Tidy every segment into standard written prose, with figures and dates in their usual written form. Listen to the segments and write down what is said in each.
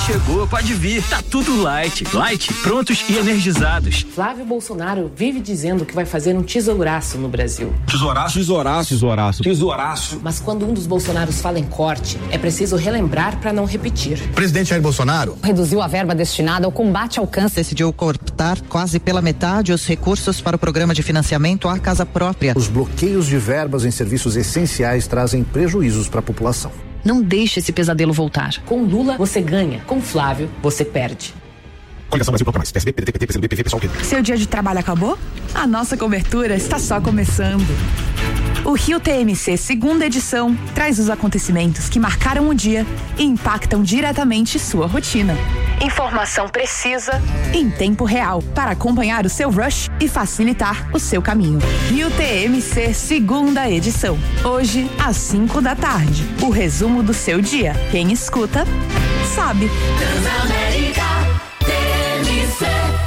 chegou, pode vir. Tá tudo light. Light, prontos e energizados. Flávio Bolsonaro vive dizendo que vai fazer um tesouraço no Brasil. Tesouraço. Mas quando um dos Bolsonaros fala em corte, é preciso relembrar para não repetir. O presidente Jair Bolsonaro reduziu a verba destinada ao combate ao câncer. Decidiu cortar quase pela metade os recursos para o programa de financiamento à casa própria. Os bloqueios de verbas em serviços essenciais trazem prejuízos para a população. Não deixe esse pesadelo voltar. Com Lula, você ganha. Com Flávio, você perde. Coligação Brasil Bloco Mais. PSB, PDT, PCdoB, PV, PSOL, PDT. Seu dia de trabalho acabou? A nossa cobertura está só começando. O Rio TMC segunda edição traz os acontecimentos que marcaram o dia e impactam diretamente sua rotina. Informação precisa em tempo real para acompanhar o seu rush e facilitar o seu caminho. Rio TMC segunda edição. Hoje às 5 da tarde. O resumo do seu dia. Quem escuta, sabe. Transamérica TMC.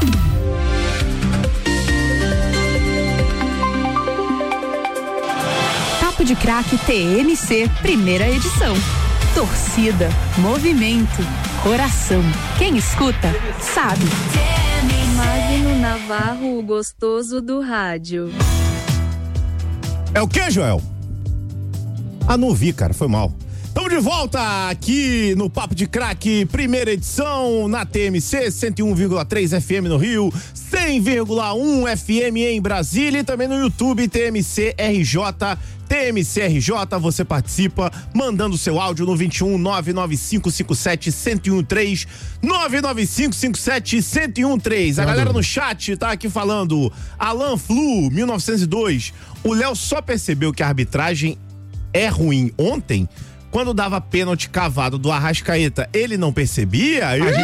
Papo de Craque TMC, primeira edição. Torcida, movimento, coração. Quem escuta, sabe. Magno Navarro, o gostoso do rádio. É o que, Joel? Ah, não vi, cara, foi mal. Estamos de volta aqui no Papo de Craque, primeira edição na TMC, 101,3 FM no Rio, 100,1 FM em Brasília e também no YouTube TMC RJ. TMC RJ, você participa mandando seu áudio no 21 99557 1013 99557 1013. A galera no chat tá aqui falando. Alan Flu, 1902. O Léo só percebeu que a arbitragem é ruim ontem quando dava pênalti cavado do Arrascaeta. Ele não percebia?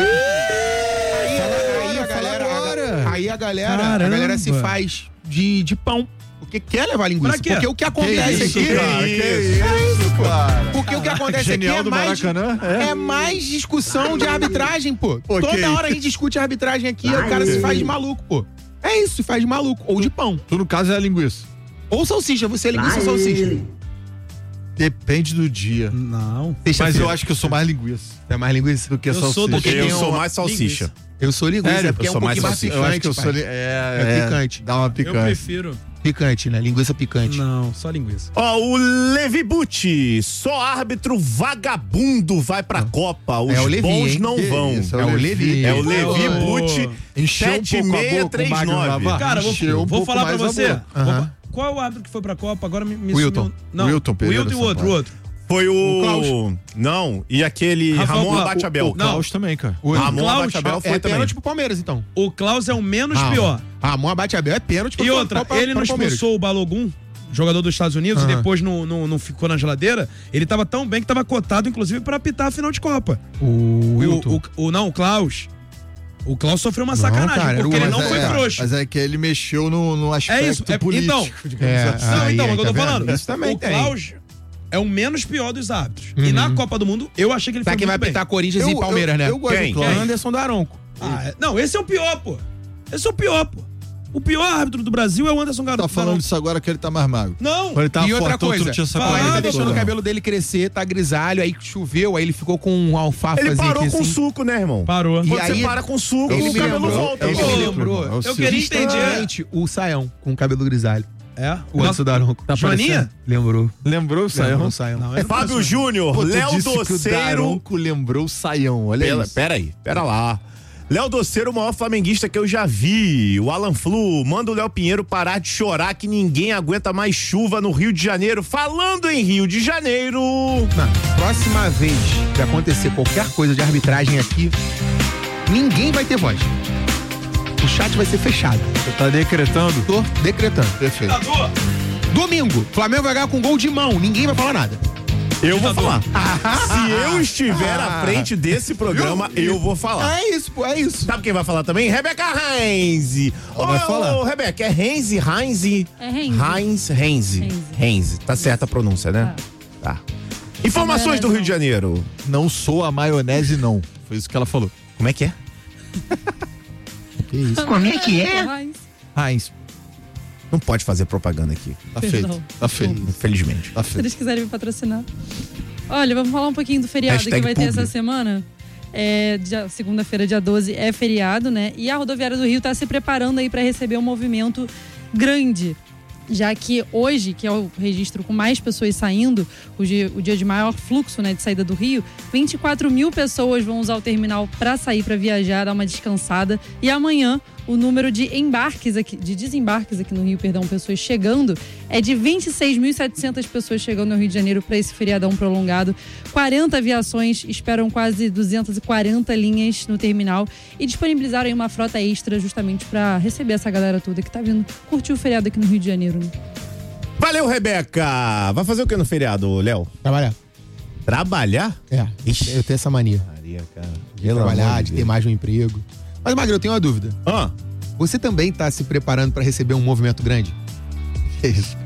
Aí a galera se faz de pão. Porque quer levar linguiça. Porque o que acontece aqui. Porque o que acontece aqui é mais discussão de arbitragem, pô. Toda hora a gente discute a arbitragem aqui e o cara se faz de maluco, pô. É isso, se faz de maluco. Ou de pão. Tu, no caso, é linguiça. Ou salsicha, você é linguiça ou salsicha? Depende do dia. Não. Mas eu acho que eu sou mais linguiça. É mais linguiça do que salsicha. Eu sou mais salsicha. Eu sou linguiça, Sério? porque Eu sou mais salsicha. Eu acho que eu sou... É picante. Dá uma picante. Eu prefiro. Picante, né? Linguiça picante. Não, só linguiça. Ó, o Levi Butti, só árbitro vagabundo vai pra Copa. Os bons hein? não vão. É o Levi. É o Levi Butti, Encheu um pouco a boca o Magno 7639. Navarro. Cara, vou falar pra você. Aham. Qual é o árbitro que foi pra Copa? Agora me Wilton. sumiu. Não, Wilton Pereira, Wilton e o outro. Foi o... Klaus. Não, e aquele Ramon Abate-Abel. O Klaus também, cara. Ramon Abate-Abel foi também. Pênalti pro Palmeiras, então. O Klaus é o menos pior. Ramon Abate-Abel é pênalti E outra, ele não expulsou o Balogun, jogador dos Estados Unidos, e depois não ficou na geladeira. Ele tava tão bem que tava cotado, inclusive, pra apitar a final de Copa. O Wilton. O Klaus. O Klaus sofreu uma sacanagem, cara, porque ele não foi frouxo. Mas é que ele mexeu no aspecto político. Mas é o que eu tô falando. Isso também o Klaus é o menos pior dos árbitros. E na Copa do Mundo, eu achei que ele foi muito bem. Sabe quem vai apitar Corinthians e Palmeiras, né? Eu gosto do Klaus. Anderson Daronco. Não, esse é o pior, pô. O pior árbitro do Brasil é o Anderson Daronco. Tá falando disso agora que ele tá mais magro. Não. Quando ele tá E outra fortão, coisa, tu não tinha essa ele tá coisa deixando toda. o cabelo dele crescer, tá grisalho, aí choveu, aí ele ficou com um alfafazinho Ele parou aqui, com assim. suco, né, irmão? Parou. Quando aí você para com suco, ele o me cabelo lembrou, volta. ele me lembrou. Eu queria entender. Justamente o Saião, com o cabelo grisalho. É? O Anderson Daronco. Tá Joaninha? Lembrou. Lembrou o Saião? Lembrou o Saião. Não, Fábio Júnior, Léo Que o Doceiro. Daronco lembrou o Saião, olha isso. Pera lá. Léo Doceiro, o maior flamenguista que eu já vi. O Alan Flu, manda o Léo Pinheiro parar de chorar que ninguém aguenta mais chuva no Rio de Janeiro. Falando em Rio de Janeiro... Próxima vez que acontecer qualquer coisa de arbitragem aqui, ninguém vai ter voz. O chat vai ser fechado. Você tá decretando? Tô decretando. Perfeito. Domingo, Flamengo vai ganhar com gol de mão, ninguém vai falar nada. Eu vou falar. Se eu estiver à frente desse programa, eu vou falar. É isso, pô, é isso. Sabe quem vai falar também? Rebeca Heinz. Vai falar. Ô, Rebeca, é Heinz? É Heinz. Heinz. Tá certa a pronúncia, né? Tá. Informações do Rio de Janeiro. Não sou a maionese, não. Foi isso que ela falou. Como é que é? Que isso? Como é que é? Heinz. Não pode fazer propaganda aqui. Tá feito. Tá feito. Infelizmente. Tá Se feito. eles quiserem me patrocinar. Olha, vamos falar um pouquinho do feriado Hashtag que vai ter publi. essa semana. segunda-feira, dia 12, é feriado, né? E a rodoviária do Rio está se preparando aí para receber um movimento grande. Já que hoje, que é o registro com mais pessoas saindo, o dia de maior fluxo, né, de saída do Rio, 24 mil pessoas vão usar o terminal para sair, para viajar, dar uma descansada. E amanhã, o número de desembarques aqui no Rio, pessoas chegando, é de 26.700 pessoas chegando no Rio de Janeiro para esse feriadão prolongado. 40 aviações esperam quase 240 linhas no terminal e disponibilizaram aí uma frota extra justamente para receber essa galera toda que tá vindo curtir o feriado aqui no Rio de Janeiro, né? Valeu, Rebeca! Vai fazer o que no feriado, Léo? Trabalhar. Trabalhar? Ixi, eu tenho essa mania. Cara. De trabalhar, de ter mais um emprego. Mas, Magro, eu tenho uma dúvida. Você também tá se preparando para receber um movimento grande? Que isso?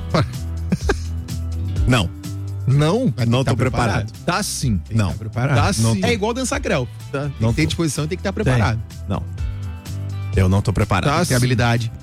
Não. Não tô preparado. Tá sim. Não. Tá preparado. Tá sim. É igual dançar creu. Tem que ter disposição e tem que estar preparado. Não. Eu não tô preparado. Tem habilidade.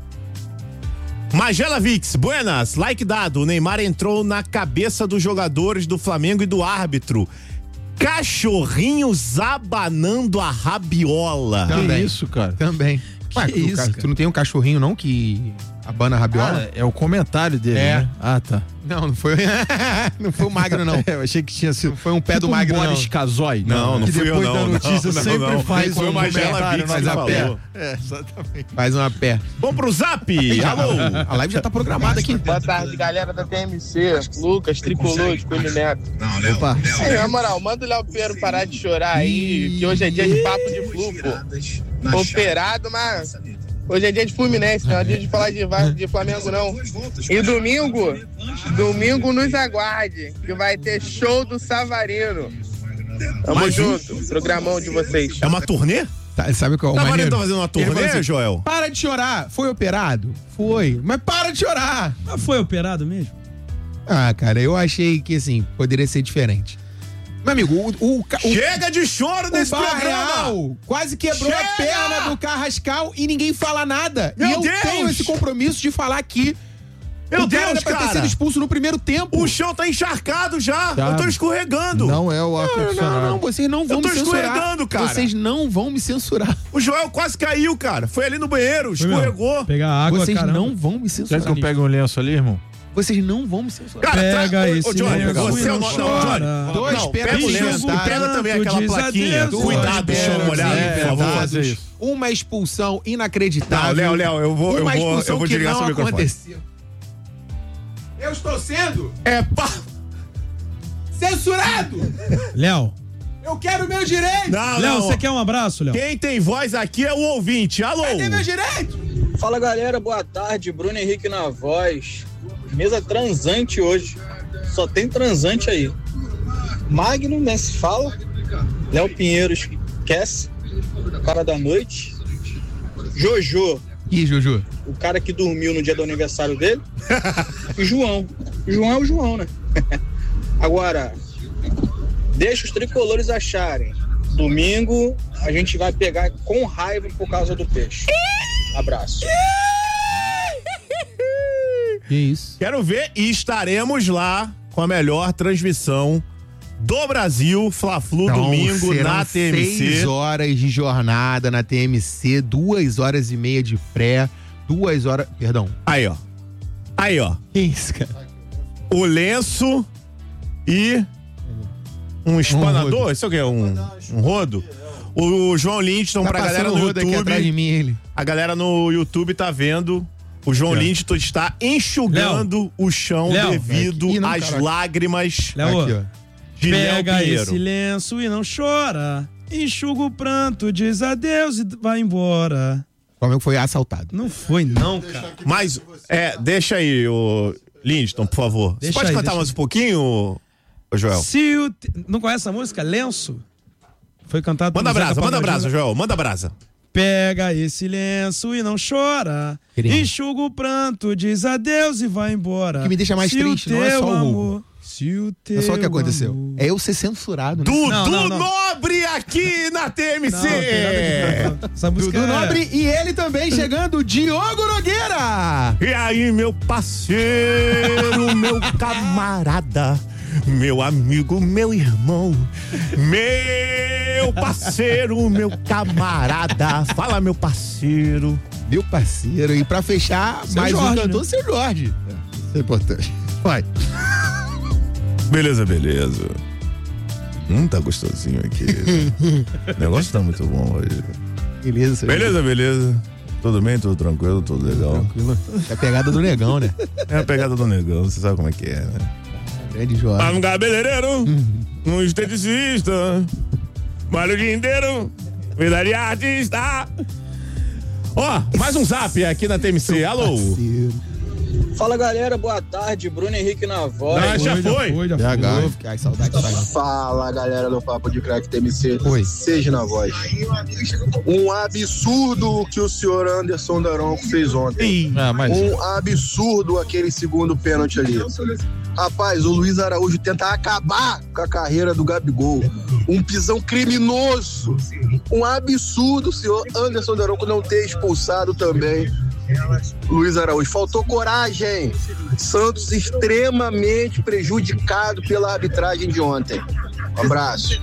Magela Vix, buenas, like dado. O Neymar entrou na cabeça dos jogadores do Flamengo e do árbitro. Cachorrinhos abanando a rabiola. Também. Que isso, cara? Também. Ué, tu não tem um cachorrinho não que abana a rabiola? É o comentário dele, né? Ah, tá. Não foi não foi o Magro, não. Eu achei que tinha sido. Não foi um pé do Magro, não. Boris Casoy. Não fui eu, não. Depois da notícia sempre faz foi um uma Magela Vix faz que a pé. falou. Exatamente. Faz uma pé. Vamos pro Zap. Alô. A live já tá programada aqui. Boa tarde, galera da TMC. Lucas, Tricolor, de Coelho Neto. Opa. Na moral, manda o Léo Pinheiro parar de chorar aí, que hoje é dia de papo de flu, pô. Operado, mas hoje é dia de Fluminense, não é dia de falar de Flamengo, não. E domingo nos aguarde, que vai ter show do Savarino. Tamo junto, programão de vocês. É uma turnê? Tá, sabe qual é o Savarino maneiro? tá fazendo uma turnê, assim, Joel? Para de chorar. Foi operado? Foi. Mas para de chorar. Mas foi operado mesmo? Ah, cara, eu achei que, assim, poderia ser diferente. Meu amigo, chega de choro nesse programa! Quase quebrou a perna do Carrascal e ninguém fala nada. Meu e eu Deus! tenho esse compromisso de falar aqui. Meu Deus, era pra ter sido expulso no primeiro tempo. O chão tá encharcado já. Tá. Eu tô escorregando. Não é o ar-condicionado. Não, vocês não vão me censurar. Eu tô escorregando, cara. Vocês não vão me censurar. O Joel quase caiu, cara. Foi ali no banheiro, escorregou. Pegar água, Vocês caramba. não vão me censurar. Quer que eu pegue um lenço ali, irmão? Vocês não vão me censurar. Cara, Pega esse Johnny, lenço você e é o não nosso chora. Dois pega o lenço e pega também aquela plaquinha. Cuidado, chão molhado, por favor. Fazer isso. Uma expulsão inacreditável. Não, Léo, eu vou desligar seu microfone. Aconteceu. Eu estou sendo censurado! Léo. Eu quero meu direito! Léo, você quer um abraço, Léo? Quem tem voz aqui é o ouvinte. Alô? Cadê meu direito? Fala, galera, boa tarde. Bruno Henrique na voz. Mesa transante hoje. Só tem transante aí. Magno, né, se fala. Léo Pinheiro esquece. Cara da noite. Jojo. Ih, Jojo. O cara que dormiu no dia do aniversário dele. E João. João é o João, né? Agora, deixa os tricolores acharem. Domingo a gente vai pegar com raiva por causa do peixe. Abraço. Que isso? Quero ver e estaremos lá com a melhor transmissão do Brasil, Fla-Flu, Então, domingo serão na TMC. 6 horas de jornada na TMC, 2 horas e meia de pré, 2 horas... Perdão. Aí, ó. Que isso, cara? O lenço e um espanador. rodo. Isso é o quê? Um rodo? O João Lindston, pra galera no rodo aqui atrás de YouTube. mim, ele. A galera no YouTube tá vendo. O João Lindston está enxugando o chão devido Ih, não, às caraca. lágrimas Léo, Aqui, ó. de Léo pega Pinheiro. esse lenço e não chora. Enxuga o pranto, diz adeus e vai embora. O Flamengo foi assaltado. Não foi, não, cara. Mas, deixa aí, o Lindston, por favor. Deixa Você pode aí, cantar deixa mais um pouquinho, ô Joel? Não conhece a música? Lenço? Foi cantado Manda pelo Zeca brasa, Pagodinho. Joel, manda brasa. Pega esse lenço e não chora. Querido. Enxuga o pranto, diz adeus e vai embora. O que me deixa mais triste não é só o roubo. Se o teu Não é só o que aconteceu. amor. É eu ser censurado, né? Dudu Nobre aqui na TMC. Não, tem nada que ver. Essa música Dudu é... Nobre e ele também chegando, Diogo Nogueira. E aí, meu parceiro, meu camarada, meu amigo, meu irmão, meu meu parceiro, meu camarada. Fala, meu parceiro. Meu parceiro. E pra fechar, Seu mais Jorge, um cantor, né? Seu Jorge. Isso é importante. Vai. Beleza. Tá gostosinho aqui. O negócio tá muito bom hoje. Beleza. Tudo bem, tudo tranquilo, tudo legal. Tranquilo. É a pegada do negão, né? É a pegada do negão, você sabe como é que é, né? Grande Jorge. Um cabeleireiro, um esteticista, malho o dia inteiro, vida de artista. Ó, mais um zap aqui na TMC, alô. Fala galera, boa tarde, Bruno Henrique na voz. Já foi. Ai, saudade. Fala galera do Papo de Crack TMC. Oi. Seja na voz. Um absurdo que o senhor Anderson Daronco fez ontem. Um absurdo aquele segundo pênalti ali. Rapaz, o Luiz Araújo tenta acabar com a carreira do Gabigol. Um pisão criminoso. Um absurdo o senhor Anderson Daronco não ter expulsado também Luiz Araújo. Faltou coragem. Santos extremamente prejudicado pela arbitragem de ontem. Um abraço.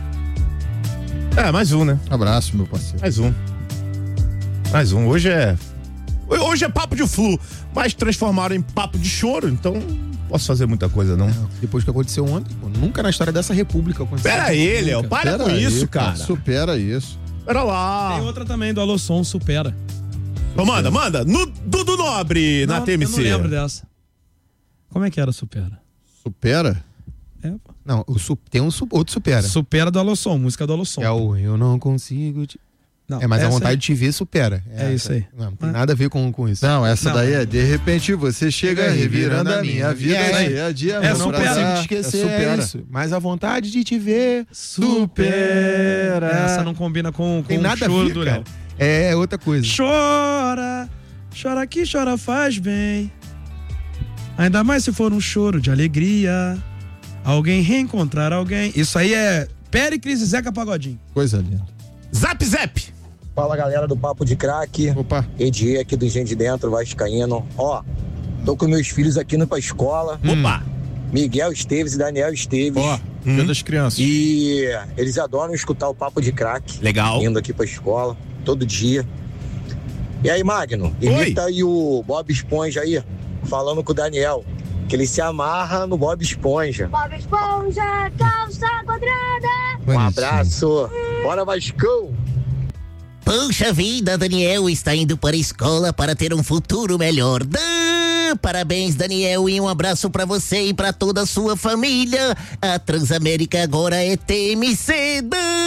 Mais um, né? Abraço, meu parceiro. Mais um. Hoje é papo de flu, mas transformaram em papo de choro, então não posso fazer muita coisa, não. Depois que aconteceu ontem, pô, nunca na história dessa república aconteceu. Pera aí, Léo, para com isso, cara. Supera isso. Pera lá. Tem outra também do Alô Som, Supera. Manda. No Dudu Nobre, na TMC. Eu não lembro dessa. Como é que era Supera? Supera? Não, tem outro Supera. Supera do Alô Som, música do Alô Som. É o Eu Não Consigo Te... Não, mas a vontade de te ver supera. É isso aí. Não tem nada a ver com isso. Não, essa daí é de repente você chega revirando a minha vida. É supera. Esquecer, é isso. Mas a vontade de te ver supera. Essa não combina com tem nada o choro a ver, do cara. Léo. É outra coisa. Chora que chora faz bem. Ainda mais se for um choro de alegria. Alguém reencontrar alguém. Isso aí é Péricles e Zeca Pagodinho. Coisa linda. Zap. Fala galera do Papo de Crack. Opa. Edi aqui do Engenho de Dentro, vascaíno. Ó, tô com meus filhos aqui indo pra escola. Opa. Miguel Esteves e Daniel Esteves. Ó, Dia das Crianças. E eles adoram escutar o Papo de Crack. Legal. Indo aqui pra escola, todo dia. E aí, Magno, imita aí o Bob Esponja aí, falando com o Daniel, que ele se amarra no Bob Esponja. Bob Esponja, calça quadrada. Um abraço. Bora, Vascão. Puxa vida, Daniel está indo para a escola para ter um futuro melhor. Parabéns, Daniel, e um abraço para você e para toda a sua família. A Transamérica agora é TMC.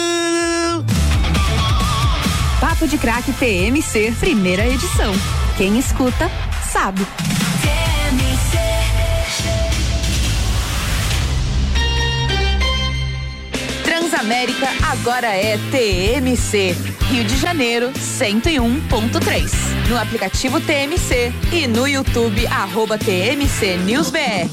Papo de Crack TMC, primeira edição. Quem escuta, sabe. Transamérica agora é TMC. Rio de Janeiro, 101.3. No aplicativo TMC e no YouTube, @TMC NewsBR.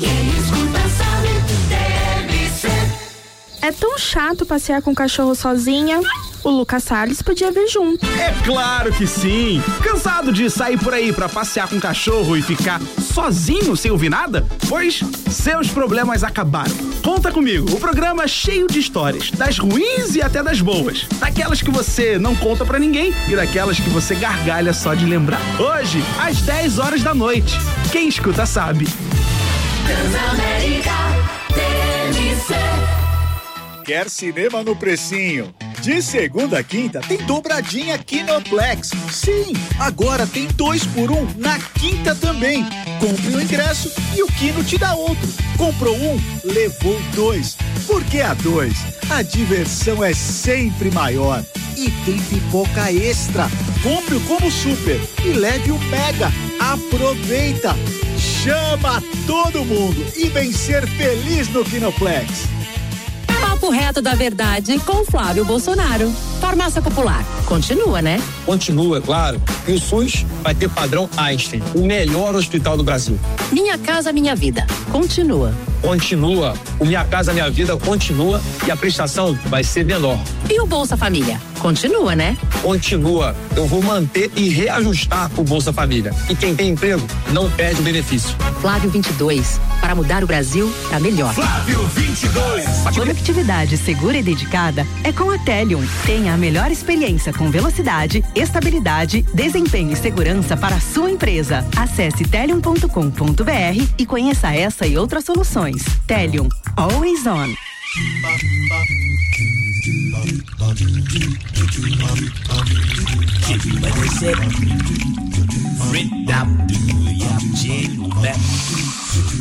É tão chato passear com o cachorro sozinha. O Lucas Salles podia vir junto. É claro que sim! Cansado de sair por aí pra passear com o cachorro e ficar sozinho sem ouvir nada? Pois seus problemas acabaram. Conta comigo, o programa é cheio de histórias, das ruins e até das boas. Daquelas que você não conta pra ninguém e daquelas que você gargalha só de lembrar. Hoje, às 10 horas da noite. Quem escuta sabe. Transamérica TMC. Quer cinema no precinho? De segunda a quinta tem dobradinha Kinoplex. Sim, agora tem 2 por 1 na quinta também. Compre o ingresso e o Kino te dá outro. Comprou um, levou 2. Porque a 2, a diversão é sempre maior. E tem pipoca extra. Compre o Combo Super e leve o Mega. Aproveita! Chama todo mundo e vem ser feliz no Kinoplex. Papo reto da verdade com Flávio Bolsonaro. Farmácia Popular. Continua, né? Continua, claro. E o SUS vai ter padrão Einstein, o melhor hospital do Brasil. Minha Casa Minha Vida. Continua. Continua. O Minha Casa Minha Vida continua e a prestação vai ser menor. E o Bolsa Família? Continua, né? Continua. Eu vou manter e reajustar o Bolsa Família. E quem tem emprego não perde o benefício. Flávio 22, para mudar o Brasil para melhor. Flávio 22. Conectividade segura e dedicada é com a Telium. Tenha a melhor experiência com velocidade, estabilidade, desempenho e segurança para a sua empresa. Acesse telium.com.br e conheça essa e outras soluções. Telium, always on.